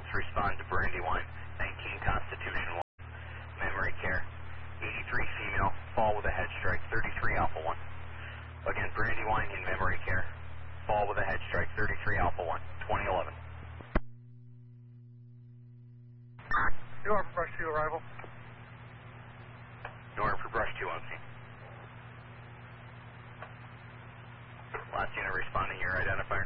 else respond to Brandywine, 19 Constitution 1. Memory care. 83 female, fall with a head strike, 33 Alpha 1. Again, Brandywine in memory care. Fall with a head strike, 33 Alpha 1, 2011. You are for brush 2 arrival. You are for brush 2 on scene. Last unit responding, your identifier.